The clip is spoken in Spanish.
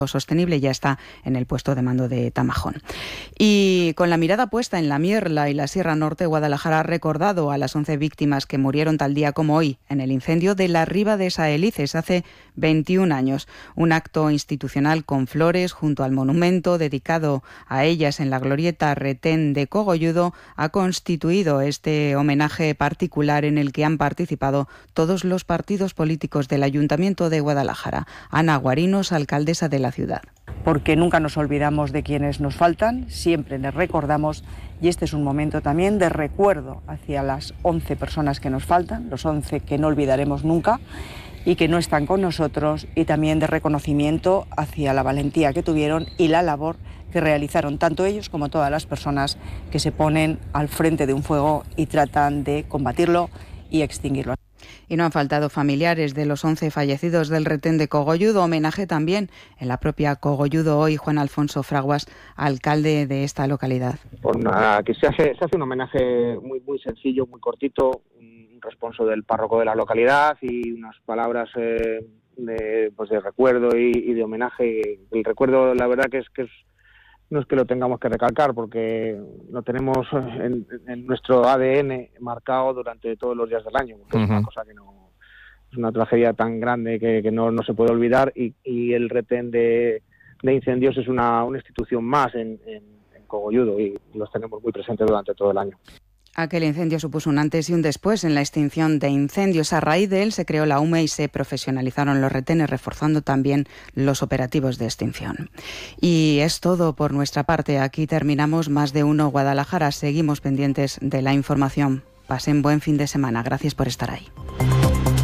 Sostenible ya está en el puesto de mando de Tamajón. Y con la mirada puesta en la Mierla y la Sierra Norte, Guadalajara ha recordado a las 11 víctimas que murieron tal día como hoy en el incendio de la Riba de Saelices hace 21 años. Un acto institucional con flores junto al monumento dedicado a ellas en la glorieta Retén de Cogolludo ha constituido este homenaje particular en el que han participado todos los partidos políticos del Ayuntamiento de Guadalajara. Ana Guarinos, alcaldesa de la ciudad. Porque nunca nos olvidamos de quienes nos faltan, siempre les recordamos, y este es un momento también de recuerdo hacia las 11 personas que nos faltan, los 11 que no olvidaremos nunca y que no están con nosotros, y también de reconocimiento hacia la valentía que tuvieron y la labor que realizaron tanto ellos como todas las personas que se ponen al frente de un fuego y tratan de combatirlo y extinguirlo. Y no han faltado familiares de los 11 fallecidos del Retén de Cogolludo. Homenaje también en la propia Cogolludo hoy. Juan Alfonso Fraguas, alcalde de esta localidad. Pues nada, que se hace un homenaje muy sencillo, muy cortito, un responso del párroco de la localidad y unas palabras de recuerdo y de homenaje. El recuerdo, la verdad que no es que lo tengamos que recalcar, porque lo tenemos en nuestro ADN marcado durante todos los días del año, porque es una cosa que no es una tragedia tan grande que no se puede olvidar, y el Retén de incendios es una institución más en Cogolludo, y los tenemos muy presentes durante todo el año. Aquel incendio supuso un antes y un después en la extinción de incendios. A raíz de él se creó la UME y se profesionalizaron los retenes, reforzando también los operativos de extinción. Y es todo por nuestra parte. Aquí terminamos Más de Uno Guadalajara. Seguimos pendientes de la información. Pasen buen fin de semana. Gracias por estar ahí.